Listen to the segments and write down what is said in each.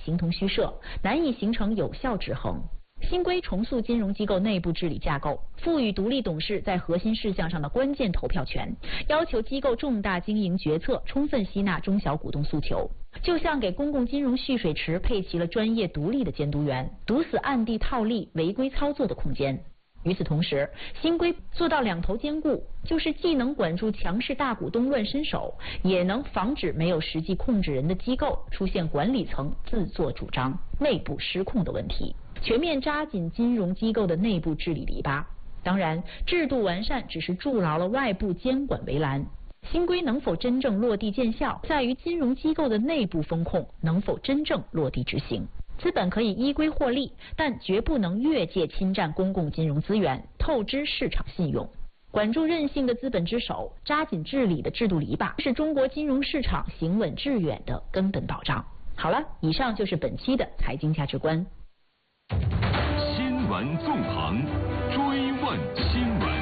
形同虚设，难以形成有效制衡。新规重塑金融机构内部治理架构，赋予独立董事在核心事项上的关键投票权，要求机构重大经营决策充分吸纳中小股东诉求，就像给公共金融蓄水池配齐了专业独立的监督员，堵死暗地套利、违规操作的空间。与此同时，新规做到两头兼顾，就是既能管住强势大股东乱伸手，也能防止没有实际控制人的机构出现管理层自作主张、内部失控的问题，全面扎紧金融机构的内部治理篱笆。当然，制度完善只是筑牢了外部监管围栏，新规能否真正落地见效，在于金融机构的内部风控能否真正落地执行。资本可以依规获利，但绝不能越界侵占公共金融资源，透支市场信用。管住任性的资本之手，扎紧治理的制度篱笆，是中国金融市场行稳致远的根本保障。好了，以上就是本期的财经价值观。 新闻纵横，追问新闻。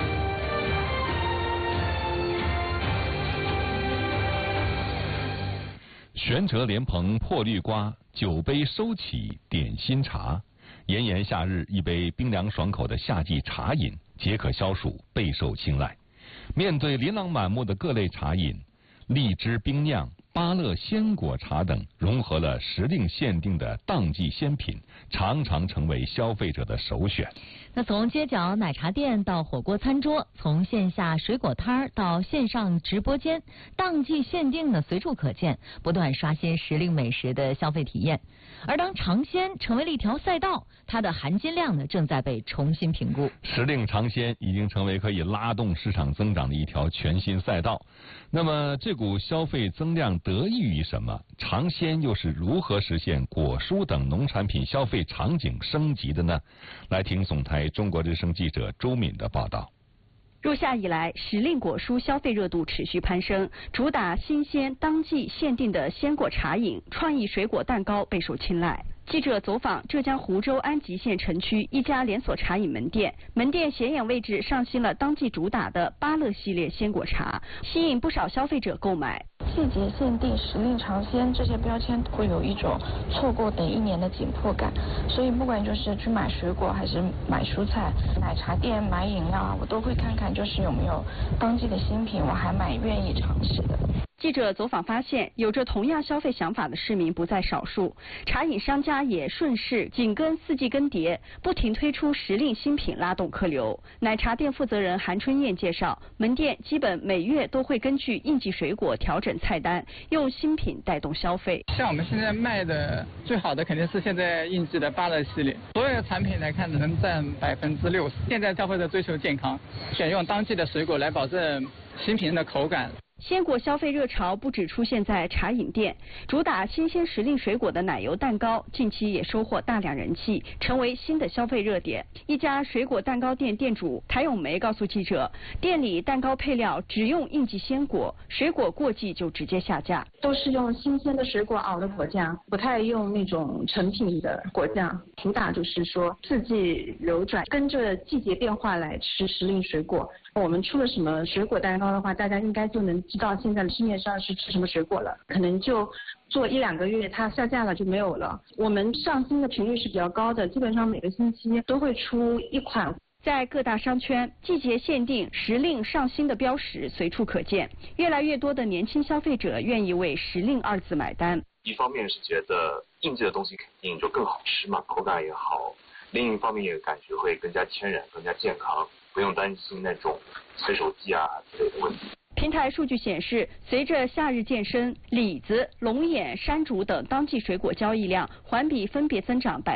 玄哲莲蓬破绿瓜，酒杯收起点新茶。炎炎夏日，一杯冰凉爽口的夏季茶饮，解渴消暑，备受青睐。面对琳琅满目的各类茶饮，荔枝冰酿、芭乐鲜果茶等融合了时令限定的当季鲜品，常常成为消费者的首选。 那从街角奶茶店到火锅餐桌，从线下水果摊到线上直播间，当季限定的随处可见，不断刷新时令美食的消费体验。而当尝鲜成为了一条赛道，它的含金量呢正在被重新评估。 时令尝鲜已经成为可以拉动市场增长的一条全新赛道。那么这股消费增量得益于什么？尝鲜又是如何实现果蔬等农产品消费场景升级的呢？来听总台中国之声记者周敏的报道。 入夏以来，时令果蔬消费热度持续攀升，主打新鲜当季限定的鲜果茶饮、创意水果蛋糕备受青睐。记者走访浙江湖州安吉县城区一家连锁茶饮门店，门店显眼位置上新了当季主打的芭乐系列鲜果茶，吸引不少消费者购买。 季节限定、时令尝鲜这些标签会有一种错过等一年的紧迫感，所以不管就是去买水果还是买蔬菜，奶茶店买饮料，我都会看看就是有没有当季的新品，我还蛮愿意尝试的。 记者走访发现，有着同样消费想法的市民不在少数，茶饮商家也顺势紧跟四季更迭，不停推出时令新品拉动客流。奶茶店负责人韩春燕介绍，门店基本每月都会根据应季水果调整菜单，用新品带动消费。 像我们现在卖的最好的肯定是现在应季的芭乐系列，所有的产品来看能占60%。现在消费者追求健康，选用当季的水果来保证新品的口感。 鲜果消费热潮不只出现在茶饮店，主打新鲜时令水果的奶油蛋糕近期也收获大量人气，成为新的消费热点。一家水果蛋糕店店主谭咏梅告诉记者，店里蛋糕配料只用应季鲜果，水果过季就直接下架。 都是用新鲜的水果熬的果酱，不太用那种成品的果酱。主打就是说四季流转，跟着季节变化来吃时令水果。我们出了什么水果蛋糕的话，大家应该就能知道现在市面上是吃什么水果了，可能就做1-2个月它下架了就没有了。我们上新的频率是比较高的，基本上每个星期都会出一款。 在各大商圈，季节限定、时令上新的标识随处可见，越来越多的年轻消费者愿意为时令2字买单。 一方面是觉得应季的东西肯定就更好吃嘛，口感也好；另一方面也感觉会更加天然、更加健康，不用担心那种催熟剂啊之类的问题。 平台数据显示，随着夏日渐深，李子、龙眼、山竹等当季水果交易量环比分别增长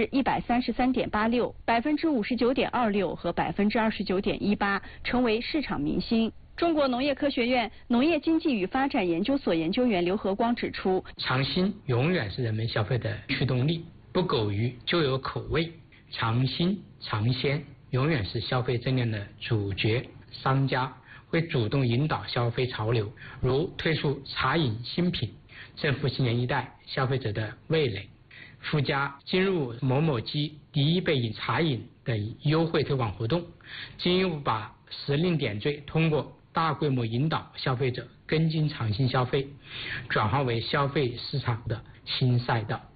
133.86%、59.26%和29.18%，成为市场明星。中国农业科学院农业经济与发展研究所研究员刘和光指出， 尝新永远是人们消费的驱动力，不苟于旧有口味，尝新尝鲜永远是消费增量的主角。商家会主动引导消费潮流，如推出茶饮新品，正负新年一代消费者的味蕾，附加进入某某鸡第一杯饮茶饮等优惠推广活动，进一步把时令点缀通过大规模引导消费者跟进尝新消费，转化为消费市场的新赛道。